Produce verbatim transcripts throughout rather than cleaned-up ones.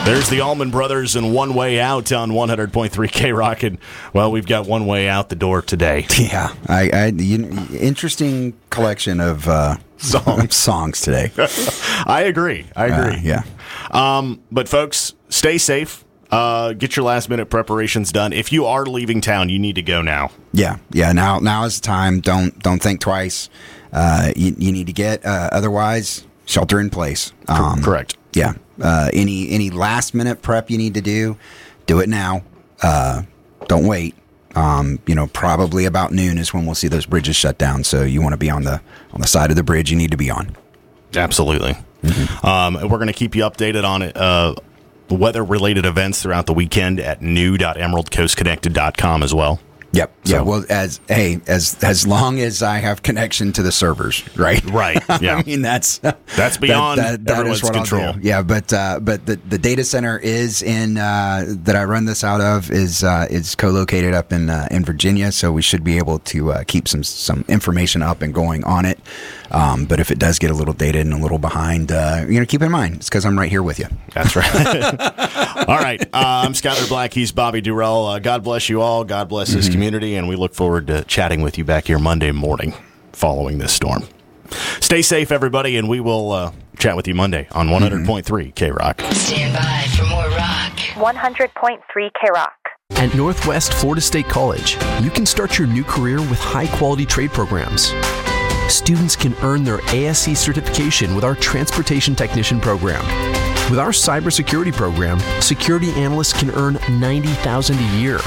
There's the Allman Brothers and One Way Out on one hundred point three K-Rock. And, well, we've got one way out the door today. Yeah. I, I you, Interesting collection of uh, songs. songs today. I agree. I agree. Uh, yeah. Um, but, folks, stay safe. Uh, get your last-minute preparations done. If you are leaving town, you need to go now. Yeah. Yeah. Now now is the time. Don't, don't think twice. Uh, you, you need to get. Uh, otherwise, shelter in place. Um, Correct. Yeah. Uh, any any last minute prep you need to do, do it now. Uh, don't wait. Um, you know, probably about noon is when we'll see those bridges shut down. So you want to be on the on the side of the bridge you need to be on. Absolutely. Mm-hmm. Um, we're going to keep you updated on it. Uh, weather related events throughout the weekend at new dot emerald coast connected dot com as well. Yep. So. Yeah. Well, as hey, as as long as I have connection to the servers, right? Right. Yeah. I mean, that's that's beyond that, that, that everyone's is control. Yeah. But uh, but the, the data center is in uh, that I run this out of is uh, is co-located up in uh, in Virginia, so we should be able to uh, keep some some information up and going on it. Um, but if it does get a little dated and a little behind, uh, you know, keep in mind it's because I'm right here with you. That's right. All right. Uh, I'm Skyler Black. He's Bobby Durrell. Uh, God bless you all. God bless this mm-hmm. community. And we look forward to chatting with you back here Monday morning following this storm. Stay safe, everybody, and we will uh, chat with you Monday on one hundred point three K-Rock. Stand by for more rock. one hundred point three K-Rock. At Northwest Florida State College, you can start your new career with high-quality trade programs. Students can earn their A S C certification with our Transportation Technician program. With our cybersecurity program, security analysts can earn ninety thousand dollars a year.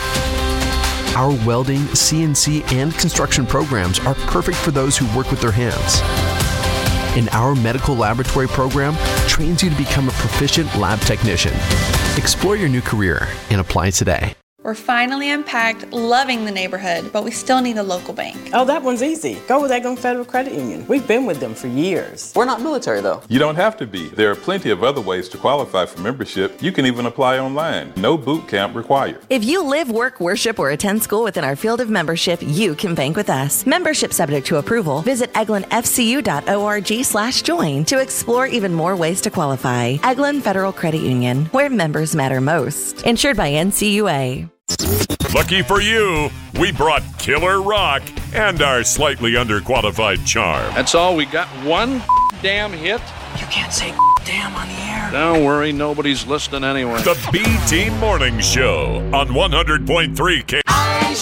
Our welding, C N C, and construction programs are perfect for those who work with their hands. And our medical laboratory program trains you to become a proficient lab technician. Explore your new career and apply today. We're finally unpacked, loving the neighborhood, but we still need a local bank. Oh, that one's easy. Go with Eglin Federal Credit Union. We've been with them for years. We're not military, though. You don't have to be. There are plenty of other ways to qualify for membership. You can even apply online. No boot camp required. If you live, work, worship, or attend school within our field of membership, you can bank with us. Membership subject to approval. Visit eglin f c u dot org slash join to explore even more ways to qualify. Eglin Federal Credit Union, where members matter most. Insured by N C U A. Lucky for you, we brought Killer Rock and our slightly underqualified charm. That's all. We got one damn hit. You can't say damn on the air. Don't worry, nobody's listening anyway. The B-Team Morning Show on one hundred point three K.